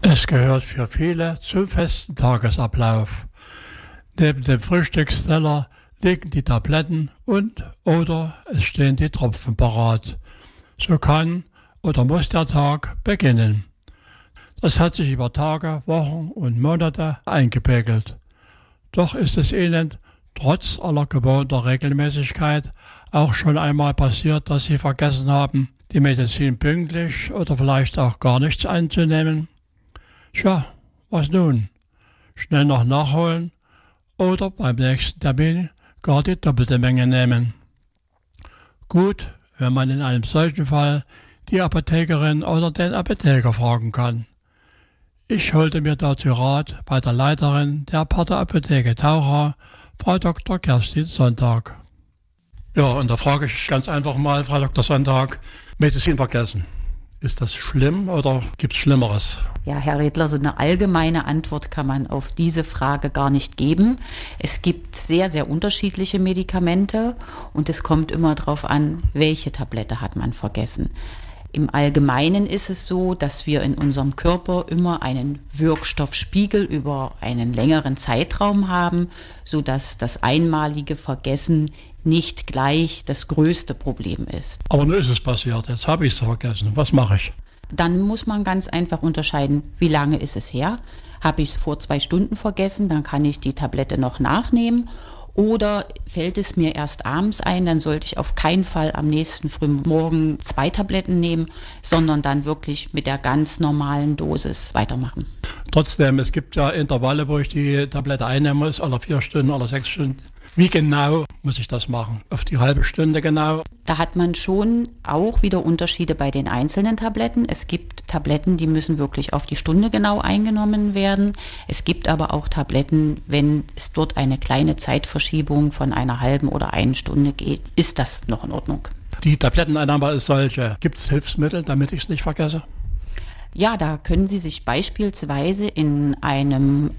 Es gehört für viele zum festen Tagesablauf. Neben dem Frühstücksteller liegen die Tabletten und/oder es stehen die Tropfen parat. So kann oder muss der Tag beginnen. Das hat sich über Tage, Wochen und Monate eingepegelt. Doch ist es Ihnen trotz aller gewohnter Regelmäßigkeit auch schon einmal passiert, dass Sie vergessen haben, die Medizin pünktlich oder vielleicht auch gar nichts einzunehmen? Tja, was nun? Schnell noch nachholen oder beim nächsten Termin gar die doppelte Menge nehmen. Gut, wenn man in einem solchen Fall die Apothekerin oder den Apotheker fragen kann. Ich holte mir dazu Rat bei der Leiterin der Partnerapotheke Taucher, Frau Dr. Kerstin Sonntag. Ja, und da frage ich ganz einfach mal, Frau Dr. Sonntag, Medizin vergessen. Ist das schlimm oder gibt es Schlimmeres? Ja, Herr Redler, so eine allgemeine Antwort kann man auf diese Frage gar nicht geben. Es gibt sehr, sehr unterschiedliche Medikamente und es kommt immer darauf an, welche Tablette hat man vergessen. Im Allgemeinen ist es so, dass wir in unserem Körper immer einen Wirkstoffspiegel über einen längeren Zeitraum haben, sodass das einmalige Vergessen nicht gleich das größte Problem ist. Aber nun ist es passiert, jetzt habe ich es vergessen. Was mache ich? Dann muss man ganz einfach unterscheiden, wie lange ist es her? Habe ich es vor 2 Stunden vergessen, dann kann ich die Tablette noch nachnehmen. Oder fällt es mir erst abends ein, dann sollte ich auf keinen Fall am nächsten frühen Morgen 2 Tabletten nehmen, sondern dann wirklich mit der ganz normalen Dosis weitermachen. Trotzdem, es gibt ja Intervalle, wo ich die Tablette einnehmen muss, alle 4 Stunden, alle 6 Stunden. Wie genau muss ich das machen? Auf die halbe Stunde genau? Da hat man schon auch wieder Unterschiede bei den einzelnen Tabletten. Es gibt Tabletten, die müssen wirklich auf die Stunde genau eingenommen werden. Es gibt aber auch Tabletten, wenn es dort eine kleine Zeitverschiebung von einer halben oder 1 Stunde geht, ist das noch in Ordnung. Die Tabletteneinnahme ist solche. Gibt es Hilfsmittel, damit ich es nicht vergesse? Ja, da können Sie sich beispielsweise in einem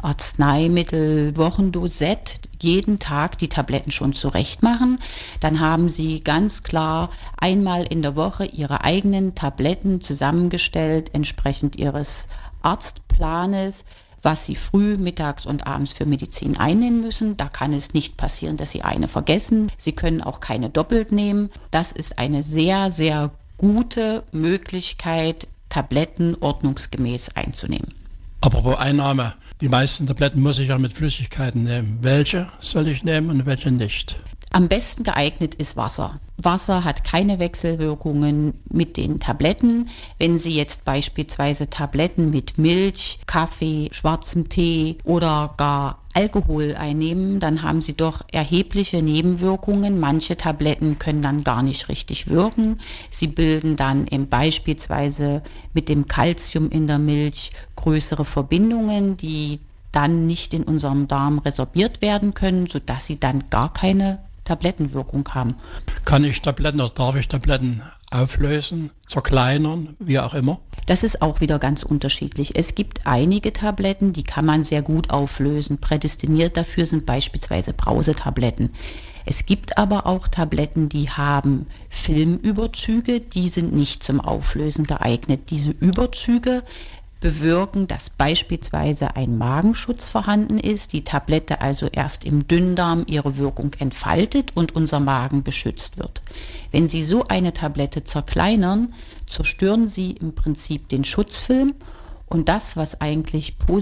Arzneimittel-Wochendosett jeden Tag die Tabletten schon zurecht machen. Dann haben Sie ganz klar einmal in der Woche Ihre eigenen Tabletten zusammengestellt, entsprechend Ihres Arztplanes, was Sie früh, mittags und abends für Medizin einnehmen müssen. Da kann es nicht passieren, dass Sie eine vergessen. Sie können auch keine doppelt nehmen. Das ist eine sehr, sehr gute Möglichkeit, Tabletten ordnungsgemäß einzunehmen. Apropos Einnahme, die meisten Tabletten muss ich ja mit Flüssigkeiten nehmen. Welche soll ich nehmen und welche nicht? Am besten geeignet ist Wasser. Wasser hat keine Wechselwirkungen mit den Tabletten. Wenn Sie jetzt beispielsweise Tabletten mit Milch, Kaffee, schwarzem Tee oder gar Alkohol einnehmen, dann haben Sie doch erhebliche Nebenwirkungen. Manche Tabletten können dann gar nicht richtig wirken. Sie bilden dann beispielsweise mit dem Calcium in der Milch größere Verbindungen, die dann nicht in unserem Darm resorbiert werden können, sodass sie dann gar keine Tablettenwirkung haben. Kann ich Tabletten oder darf ich Tabletten auflösen, zerkleinern, wie auch immer? Das ist auch wieder ganz unterschiedlich. Es gibt einige Tabletten, die kann man sehr gut auflösen. Prädestiniert dafür sind beispielsweise Brausetabletten. Es gibt aber auch Tabletten, die haben Filmüberzüge, die sind nicht zum Auflösen geeignet. Diese Überzüge bewirken, dass beispielsweise ein Magenschutz vorhanden ist, die Tablette also erst im Dünndarm ihre Wirkung entfaltet und unser Magen geschützt wird. Wenn Sie so eine Tablette zerkleinern, zerstören Sie im Prinzip den Schutzfilm und das, was eigentlich positiv